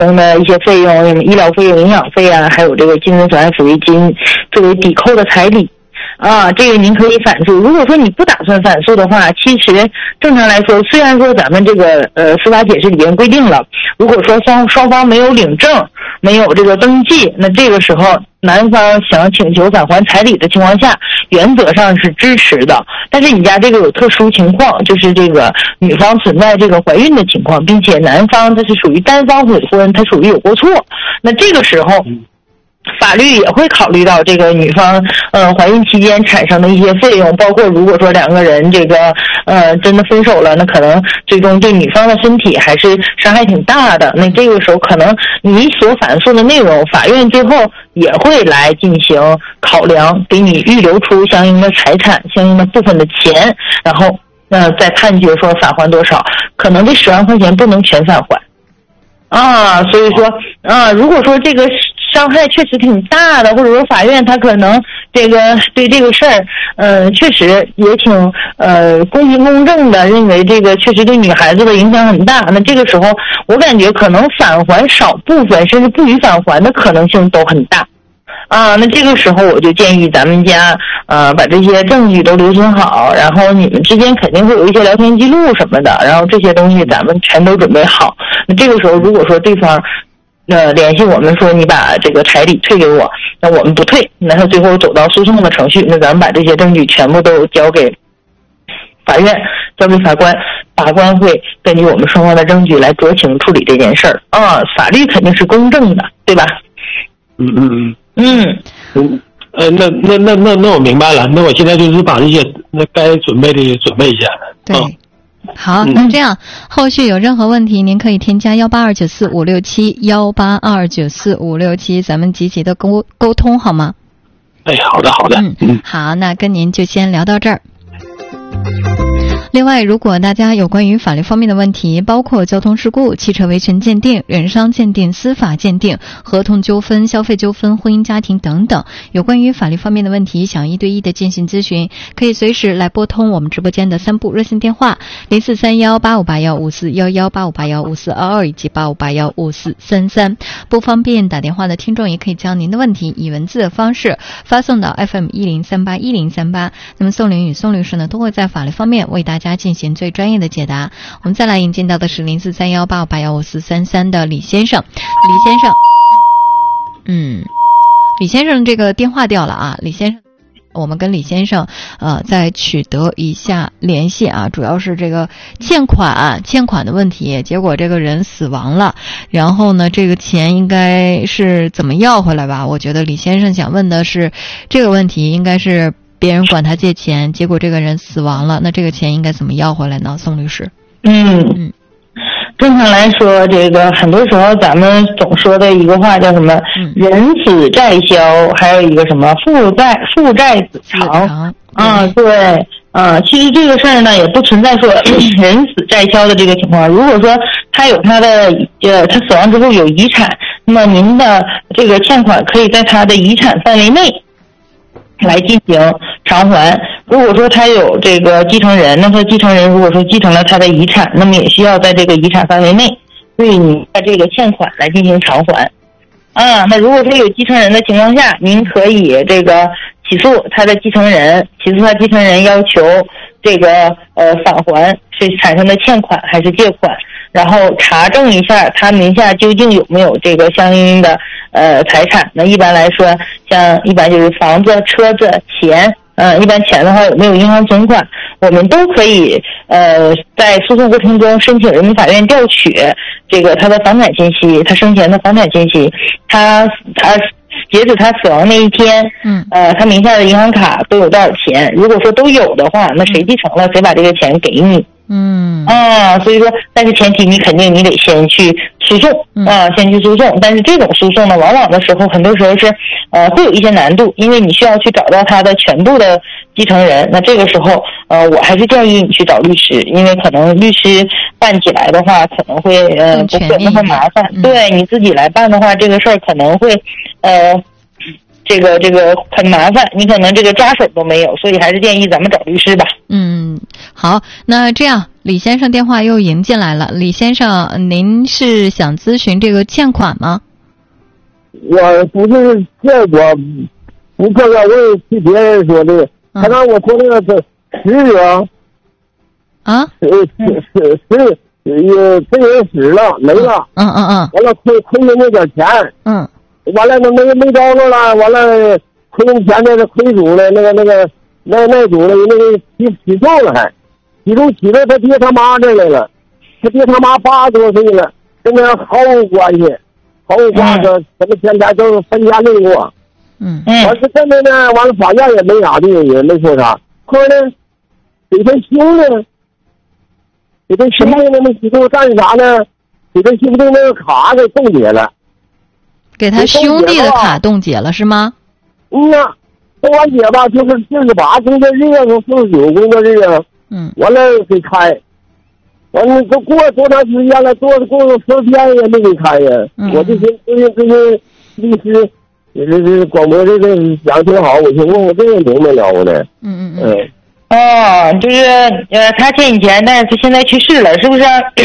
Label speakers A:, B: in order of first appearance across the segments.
A: 中的一些费用，医疗费用、营养费啊，还有这个精神损害抚慰金作为抵扣的彩礼。这个您可以反诉。如果说你不打算反诉的话，其实正常来说，虽然说咱们这个司法解释里边规定了，如果说双方没有领证，没有这个登记，那这个时候男方想请求返还彩礼的情况下，原则上是支持的。但是你家这个有特殊情况，就是这个女方存在这个怀孕的情况，并且男方他是属于单方悔婚，他属于有过错，那这个时候法律也会考虑到这个女方怀孕期间产生的一些费用，包括如果说两个人这个真的分手了，那可能最终对女方的身体还是伤害挺大的。那这个时候可能你所反诉的内容，法院最后也会来进行考量，给你预留出相应的财产、相应的部分的钱，然后再判决说返还多少，可能这10万块钱不能全返还所以说如果说这个伤害确实挺大的，或者说法院他可能这个对这个事儿确实也挺公平公正的，认为这个确实对女孩子的影响很大，那这个时候我感觉可能返还少部分甚至不予返还的可能性都很大那这个时候我就建议咱们家把这些证据都留存好，然后你们之间肯定会有一些聊天记录什么的，然后这些东西咱们全都准备好。那这个时候如果说对方联系我们说你把这个彩礼退给我，那我们不退，那他最后走到诉讼的程序，那咱们把这些证据全部都交给法院，交给法官，法官会根据我们双方的证据来酌情处理这件事儿法律肯定是公正的，对吧？
B: 那我明白了，那我现在就是把这些该准备的准备一下。
C: 对。好，那这样后续有任何问题您可以添加182945567，182945567，咱们积极的沟通好吗？
B: 好的
C: 好，那跟您就先聊到这儿。另外，如果大家有关于法律方面的问题，包括交通事故、汽车维权鉴定、人伤鉴定、司法鉴定、合同纠纷、消费纠纷、婚姻家庭等等，有关于法律方面的问题，想1对1的进行咨询，可以随时来拨通我们直播间的3部热线电话：043185815411、85815422以及85815433。不方便打电话的听众也可以将您的问题以文字的方式发送到 FM10381038，那么宋玲与宋律师呢都会在法律方面为大家进行最专业的解答。我们再来引进到的是043185815433的李先生。李先生这个电话掉了李先生，我们跟李先生再取得一下联系主要是这个欠款的问题，结果这个人死亡了，然后呢这个钱应该是怎么要回来吧？我觉得李先生想问的是这个问题，应该是别人管他借钱，结果这个人死亡了，那这个钱应该怎么要回来呢？宋律师。
A: 正常来说，这个很多时候咱们总说的一个话叫什么人死债消，还有一个什么父债子偿对其实这个事儿呢也不存在说人死债消的这个情况。如果说他有他的他死亡之后有遗产，那么您的这个欠款可以在他的遗产范围内来进行偿还。如果说他有这个继承人，那他继承人如果说继承了他的遗产，那么也需要在这个遗产范围内对你的这个欠款来进行偿还那如果说有继承人的情况下，您可以这个起诉他的继承人，要求这个返还是产生的欠款还是借款，然后查证一下他名下究竟有没有这个相应的财产。那一般来说，一般就是房子、车子、钱一般钱的话有没有银行存款，我们都可以在诉讼过程中申请人民法院调取这个他的房产信息，他生前的房产信息，他截止他死亡那一天他名下的银行卡都有多少钱，如果说都有的话，那谁继承了谁把这个钱给你所以说但是前提你肯定你得先去诉讼先去诉讼。但是这种诉讼呢，往往的时候很多时候是会有一些难度，因为你需要去找到他的全部的继承人。那这个时候我还是建议你去找律师，因为可能律师办起来的话可能会不会那么麻烦对你自己来办的话，这个事儿可能会这个很麻烦，你可能这个抓手都没有，所以还是建议咱们找律师吧。
C: 好，那这样李先生电话又迎进来了。李先生，您是想咨询这个欠款吗？
D: 我不是欠我，不过要问听别人说的，他让我说那个10人
C: 啊，
D: 这人死了没了，完了亏了那点钱，完了那没招着了，完了亏了钱那个亏主了，那主了那个起诉了还，起诉起到他爹他妈这来了，他爹他妈80多岁了，跟他毫无关系。毫无挂着，什么钱财都是分家另过。完是真的呢，完了法院也没咋地，也没说啥。后来呢，给他兄弟，给他兄弟那起诉干啥呢？给他兄弟那个卡给冻结了。
C: 给他兄弟的卡冻结了是吗？
D: 冻完结吧，就是48工作日啊，从49工作日啊。完了给开。完了，都过多长时间了？过了10天也没给开呀。我就寻思这些律师，这广播这讲挺好，我就问我这个明白了的。
A: 就是他欠你钱，但是他现在去世了，是不是？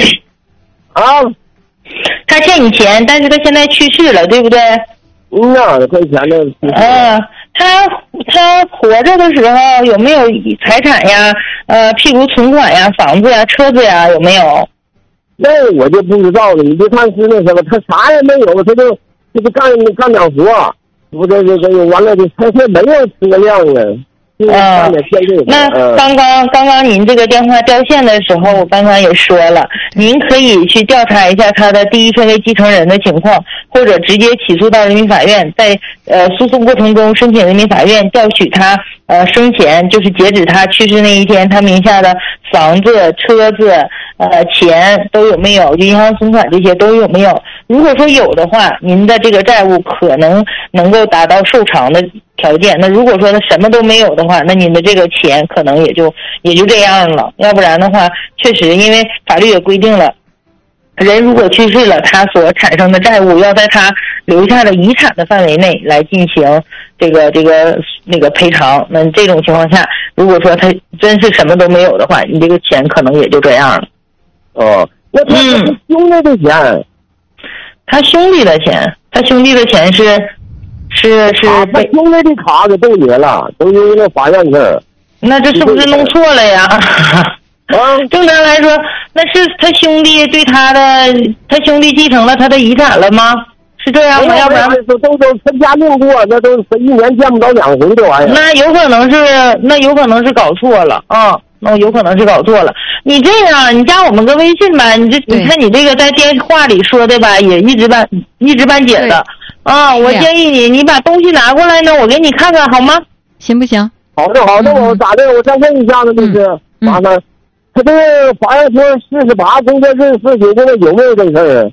A: 他欠你钱，但是他现在去世了，对不对？
D: 亏钱了。
A: 他活着的时候有没有财产呀？譬如存款呀、房子呀、车子呀，有没有？
D: 那我就不知道了。你就看是那什么，他啥也没有，他就干点活，不这完了就他没有车辆了。
A: 那刚刚您这个电话掉线的时候，我刚刚也说了，您可以去调查一下他的第一顺位继承人的情况，或者直接起诉到人民法院，在诉讼过程中申请人民法院调取他生前，就是截止他去世那一天，他名下的房子、车子、钱都有没有，就银行存款这些都有没有。如果说有的话，您的这个债务可能够达到受偿的条件。那如果说他什么都没有的话，那您的这个钱可能也就这样了。要不然的话，确实因为法律也规定了，人如果去世了，他所产生的债务要在他留下的遗产的范围内来进行这个赔偿。那这种情况下，如果说他真是什么都没有的话，你这个钱可能也就这样了。
D: 那他兄弟的钱，
A: 他兄弟的钱是
D: 他兄弟的卡给冻结了，都因为那法院事儿。
A: 那这是不是弄错了呀？正常来说，那是他兄弟对他兄弟继承了他的遗产了吗？是这样吗？要不然
D: 都分家另过，那都1年见不着2回这玩意儿。
A: 那有可能是搞错了啊。有可能是搞错了。你这样，你加我们个微信吧。你看你这个在电话里说的吧，也一知半解的啊。我建议你把东西拿过来呢，我给你看看好吗？
C: 行不行？
D: 好的，我咋的？我再问一下子，就是麻烦，他这个法院说48工作日49工作有没有这事儿？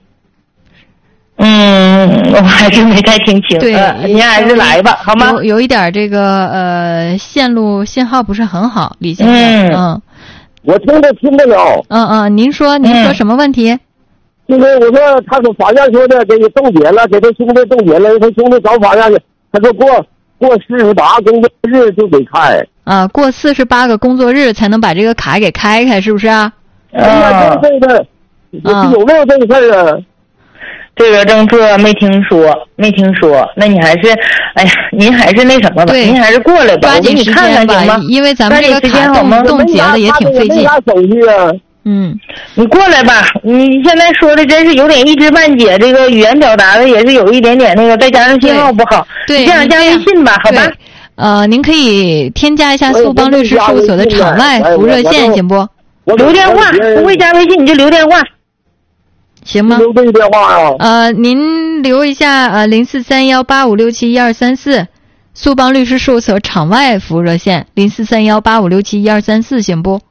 A: 我还是没太听清。
C: 对，
A: 您还是来吧，好吗？
C: 有一点这个信号不是很好，李先生。
D: 我听得了。
C: 您说什么问题？
D: 就是我说，他说法院说的给你冻结了，给他兄弟冻结了，他兄弟找法院去，他说过48工作日就得开。
C: 过48个工作日才能把这个卡给开，是不是啊？
D: 对，有没有这个事儿啊？
A: 这个政策没听说。那你还是，您还是那什么吧，您还是过来吧，
C: 抓紧时间吧，因为咱们这个卡冻结的也挺费劲。
D: 手续啊。
A: 你过来吧，你现在说的真是有点一知半解，这个语言表达的也是有一点点那个，再加上信号不好。
C: 对，
A: 你这样加微信吧，好吧？
C: 您可以添加一下速邦律师事务所的场外服务热线，行不？
A: 留电话，不会加微信你就留电话。
C: 行吗？
D: 留这个电话呀。
C: 您留一下043185671234，速邦律师事务所场外服务热线043185671234，行不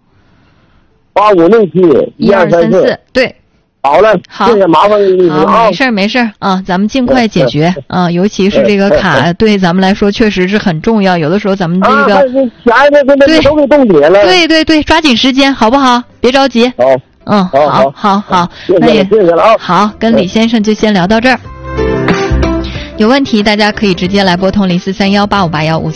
D: ？85671234，
C: 对。
D: 好嘞，
C: 好，
D: 谢谢，麻烦你
C: 啊。没事啊，咱们尽快解决啊，尤其是这个卡对咱们来说确实是很重要，有的时候咱们这个
D: 对都给冻结了。
C: 对，抓紧时间好不好？别着急。好，那也
D: 谢谢了啊。
C: 好，跟李先生就先聊到这儿。有问题大家可以直接来拨通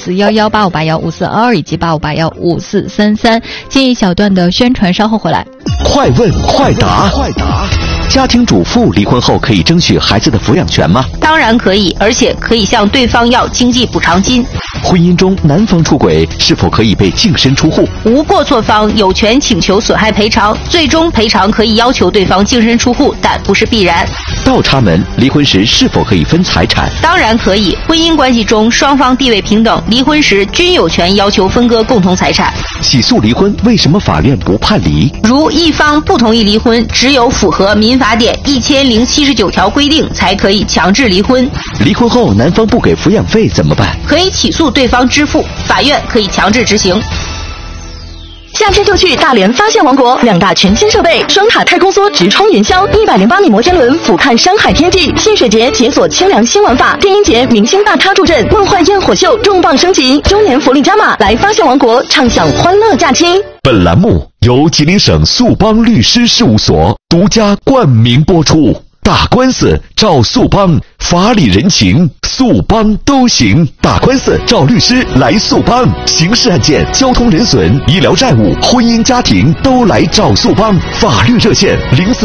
C: 04318581541185815422以及85815433，接一小段的宣传，稍后回来。
E: 快问快答。家庭主妇离婚后可以争取孩子的抚养权吗？
F: 当然可以，而且可以向对方要经济补偿金。
E: 婚姻中男方出轨是否可以被净身出户？
F: 无过错方有权请求损害赔偿，最终赔偿可以要求对方净身出户，但不是必然。
E: 倒插门离婚时是否可以分财产？
F: 当然可以，婚姻关系中双方地位平等，离婚时均有权要求分割共同财产。
E: 起诉离婚为什么法院不判离？
F: 如一方不同意离婚，只有符合民法典1079条规定才可以强制离婚。
E: 离婚后男方不给抚养费怎么办？
F: 可以起诉对方支付，法院可以强制执行。
G: 夏天就去大连发现王国，2大全新设备，双塔太空梭直冲云霄，108米摩天轮俯瞰山海天际，戏水节解锁清凉新玩法，电音节明星大咖助阵，梦幻焰火秀重磅升级，周年福利加码，来发现王国畅享欢乐假期。
E: 本栏目由吉林省速邦律师事务所独家冠名播出。打官司找速邦，法理人情速邦都行。打官司找律师来速邦，刑事案件、交通人损、医疗债务、婚姻家庭都来找速邦。法律热线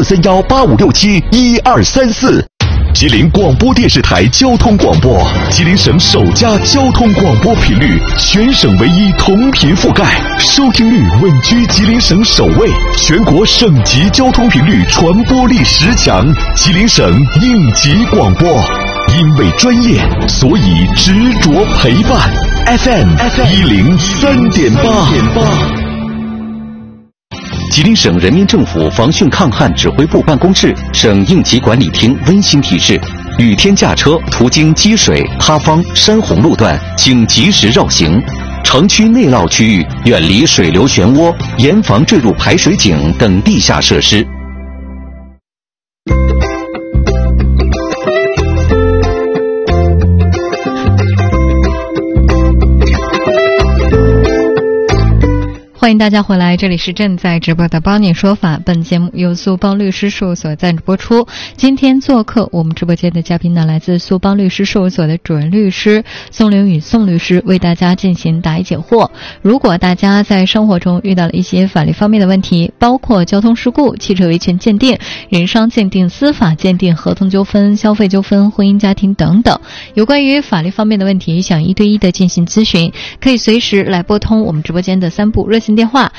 E: 043185671234。吉林广播电视台交通广播，吉林省首家交通广播频率，全省唯一同频覆盖，收听率稳居吉林省首位，全国省级交通频率传播力10强，吉林省应急广播。因为专业，所以执着陪伴。FM 103.8。吉林省人民政府防汛抗旱指挥部办公室、省应急管理厅温馨提示：雨天驾车途经积水、塌方、山洪路段，请及时绕行；城区内涝区域远离水流漩涡，严防坠入排水井等地下设施。
C: 欢迎大家回来，这里是正在直播的帮你说法。本节目由速邦律师事务所赞助播出。今天做客我们直播间的嘉宾呢，来自速邦律师事务所的主任律师宋凌宇宋律师，为大家进行答疑解惑。如果大家在生活中遇到了一些法律方面的问题，包括交通事故、汽车维权鉴定、人伤鉴定、司法鉴定、合同纠纷、消费纠纷、婚姻家庭等等，有关于法律方面的问题，想1对1的进行咨询，可以随时来拨通我们直播间的3部热线电话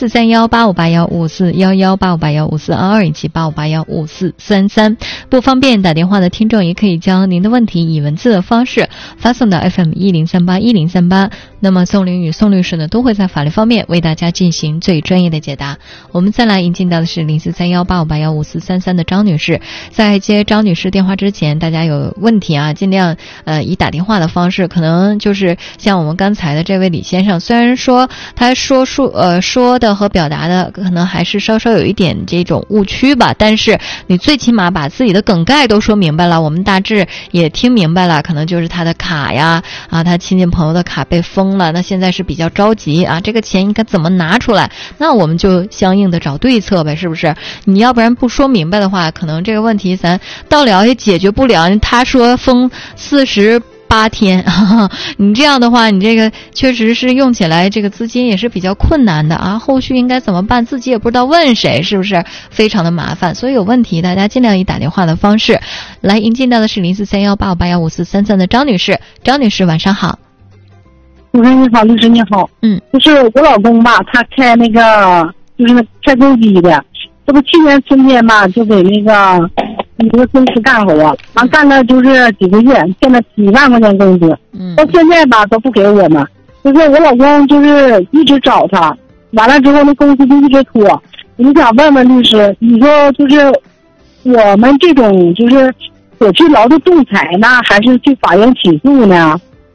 C: 04318581541185815422以及85815433。不方便打电话的听众，也可以将您的问题以文字的方式发送到 FM 10381038。那么宋凌宇宋律师呢，都会在法律方面为大家进行最专业的解答。我们再来引进到的是043185815433的张女士。在接张女士电话之前，大家有问题啊，尽量以打电话的方式，可能就是像我们刚才的这位李先生，虽然说他说的和表达的可能还是稍稍有一点这种误区吧，但是你最起码把自己的梗概都说明白了，我们大致也听明白了，可能就是他的卡呀他亲戚朋友的卡被封了，那现在是比较着急啊，这个钱应该怎么拿出来，那我们就相应的找对策呗，是不是？你要不然不说明白的话，可能这个问题咱到了也解决不了。他说封48天，你这样的话，你这个确实是用起来这个资金也是比较困难的啊，后续应该怎么办，自己也不知道问谁，是不是非常的麻烦？所以有问题大家尽量以打电话的方式来。迎进到的是043185815433的张女士。张女士晚上好。
A: 主持人你好，律师你好。就是我老公吧，他开那个就是开钩机的，这不去年春天吧，就给那个一个公司干活，完干了就是几个月，现在几万块钱工资，到现在吧都不给我们。就是我老公就是一直找他，完了之后那公司就一直拖。我就想问问律师，你说就是我们这种就是我去劳动仲裁呢，还是去法院起诉呢？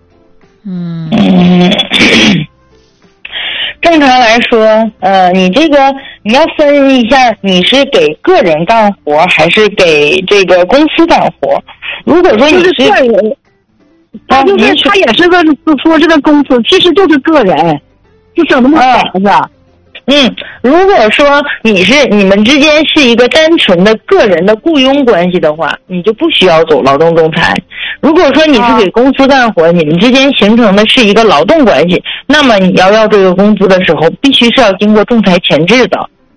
A: 正常来说，你这个你要分一下，你是给个人干活还是给这个公司干活？如果说你是个人，他也是个说这个公司，其实就是个人，就省那么点子。如果说你们之间是一个单纯的个人的雇佣关系的话，你就不需要走劳动仲裁。如果说你是给公司干活，你们之间形成的是一个劳动关系，那么你要这个工资的时候，必须是要经过仲裁前置的。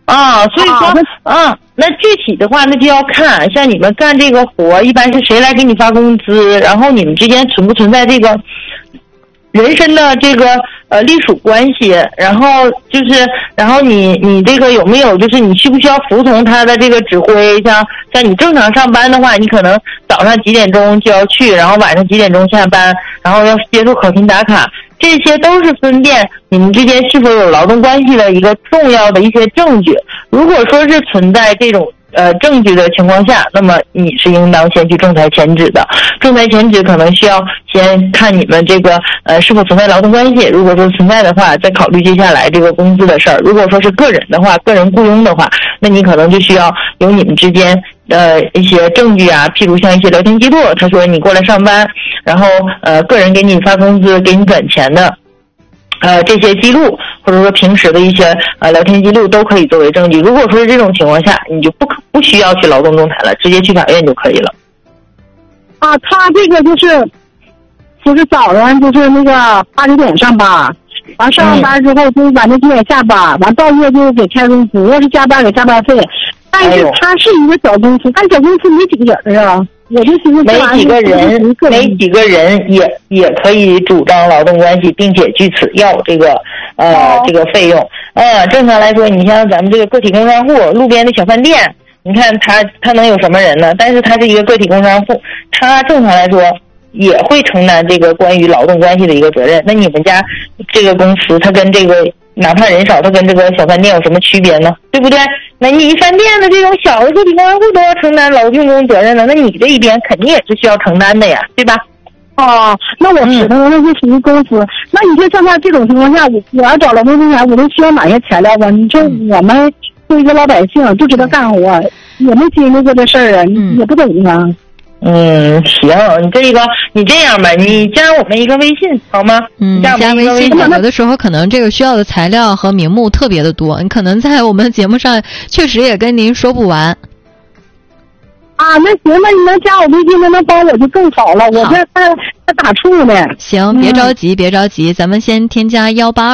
A: 所以说那具体的话那就要看，像你们干这个活一般是谁来给你发工资，然后你们之间存不存在这个人身的这个隶属关系，然后你这个有没有就是你需不需要服从他的这个指挥，像你正常上班的话，你可能早上几点钟就要去，然后晚上几点钟下班，然后要接受考勤打卡，这些都是分辨你们之间是否有劳动关系的一个重要的一些证据。如果说是存在这种证据的情况下，那么你是应当先去仲裁前指的。仲裁前指可能需要先看你们这个是否存在劳动关系，如果说存在的话，再考虑接下来这个工资的事儿。如果说是个人的话，个人雇佣的话，那你可能就需要有你们之间一些证据啊，譬如像一些聊天记录，他说你过来上班，然后个人给你发工资给你转钱的这些记录，或者说平时的一些聊天记录都可以作为证据。如果说是这种情况下，你就不需要去劳动仲裁了，直接去法院就可以了。
H: 他这个就是早上就是那个8、9点上班，完上完班之后就晚上9点下班，完到月就给开工资，要是加班给加班费。但是他是一个小公司，但小公司没几个人啊。我就寻思
A: 没几个人也可以主张劳动关系，并且据此要这个这个费用。正常来说，你像咱们这个个体工商户，路边的小饭店，你看他能有什么人呢？但是他是一个个体工商户，他正常来说也会承担这个关于劳动关系的一个责任。那你们家这个公司，它跟这个哪怕人少，它跟这个小饭店有什么区别呢？对不对？那你饭店的这种小的个体工商户都要承担劳动工责任的，那你这一边肯定也是需要承担的呀，对吧？
H: 那我知道了，那就属于公司。那你说像他这种情况下，我要找劳动仲裁，我都需要哪些材料吧？你说我们作为一个老百姓，就知道干活，也没经历过这事儿啊，也不懂啊。
A: 行，你这样吧，你加我们一个微信好吗？
C: 加微信，有的时候可能这个需要的材料和名目特别的多，你可能在我们节目上确实也跟您说不完。
H: 那行，那你能加我微信，那能帮我就更好了。我这在打处呢。
C: 行，别着急，咱们先添加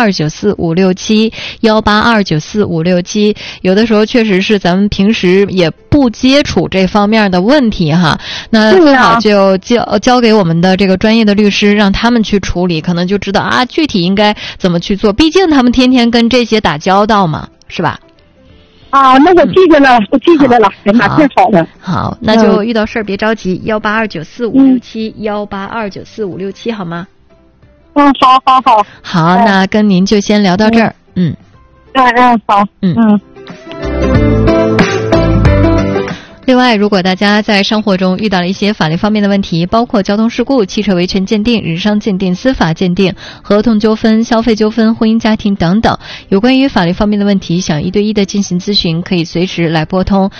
C: 18294567182945671。有的时候确实是咱们平时也不接触这方面的问题哈，那最好就交给我们的这个专业的律师，让他们去处理，可能就知道具体应该怎么去做。毕竟他们天天跟这些打交道嘛，是吧？
H: 那我记着了，哎妈，太好了。
C: 好，那就遇到事儿别着急，18294567182945671好吗？
H: 好。
C: 好，那跟您就先聊到这儿。
H: 好。
C: 另外，如果大家在生活中遇到了一些法律方面的问题，包括交通事故、汽车维权鉴定、人身鉴定、司法鉴定、合同纠纷、消费纠纷、婚姻家庭等等，有关于法律方面的问题，想1对1的进行咨询，可以随时来拨通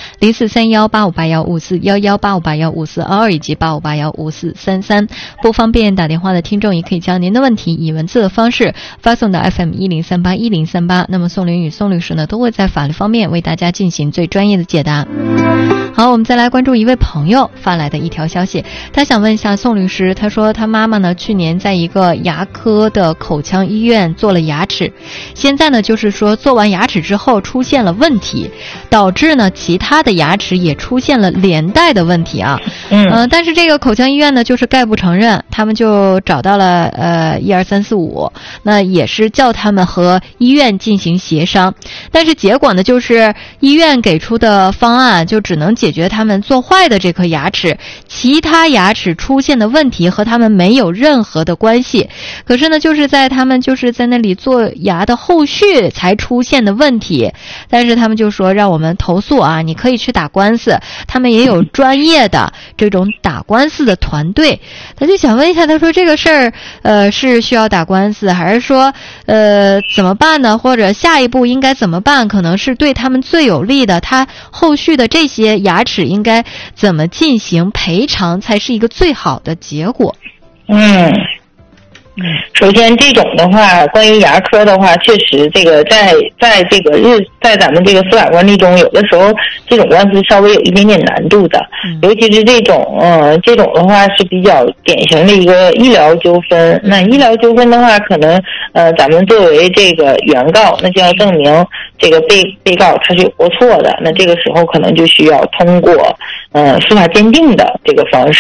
C: 04318581541185815422以及85815433。不方便打电话的听众，也可以将您的问题以文字的方式发送到 FM10381038。那么宋玲与宋律师呢，都会在法律方面为大家进行最专业的解答。好，我们再来关注一位朋友发来的一条消息，他想问一下宋律师，他说他妈妈呢去年在一个牙科的口腔医院做了牙齿，现在呢就是说做完牙齿之后出现了问题，导致呢其他的牙齿也出现了连带的问题啊。但是这个口腔医院呢就是概不承认，他们就找到了12345，那也是叫他们和医院进行协商，但是结果呢就是医院给出的方案就只能解决他们做坏的这颗牙齿，其他牙齿出现的问题和他们没有任何的关系。可是呢就是在他们就是在那里做牙的后续才出现的问题，但是他们就说让我们投诉啊，你可以去打官司，他们也有专业的这种打官司的团队。他就想问一下，他说这个事儿是需要打官司，还是说怎么办呢？或者下一步应该怎么办可能是对他们最有利的，他后续的这些牙齿应该怎么进行赔偿才是一个最好的结果？
A: 首先这种的话，关于牙科的话，确实这个在咱们这个司法惯例中，有的时候这种官司稍微有一点点难度的，尤其是这种的话是比较典型的一个医疗纠纷。那医疗纠纷的话，可能咱们作为这个原告，那就要证明这个被告他是有过错的，那这个时候可能就需要通过司法鉴定的这个方式